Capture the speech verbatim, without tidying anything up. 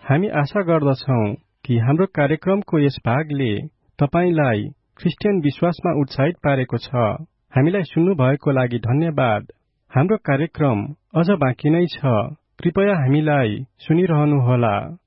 हामी आशा गर्दछौं कि हाम्रो कार्यक्रमको यस भागले तपाईलाई क्रिस्चियन विश्वासमा उत्साहित पारेको छ। हामीलाई सुन्नु भएको लागि धन्यवाद। हाम्रो कार्यक्रम अझ बाँकी नै छ। कृपया हामीलाई सुनिरहनुहोला।